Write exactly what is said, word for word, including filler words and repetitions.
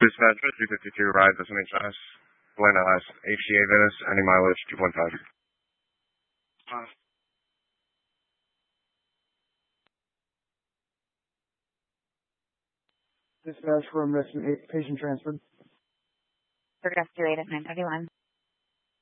Dispatch two fifty-two, ride S M H S, Atlanta S, H C A Venice, any mileage two point five. Uh, Dispatch from Rescue eight, patient transferred. Rescue eight at nine thirty-one.